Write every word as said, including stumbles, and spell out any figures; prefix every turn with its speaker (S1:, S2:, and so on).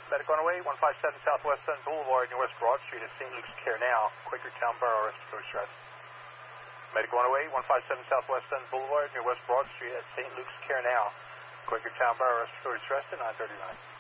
S1: Medic on the way, one five seven Southwest Sun Boulevard, near West Broad Street at Saint Luke's Care Now, Quakertown Borough, respiratory distress. Medic on the way, one five seven Southwest Sun Boulevard, near West Broad Street at Saint Luke's Care Now, Quakertown Borough, respiratory distress to nine thirty-nine.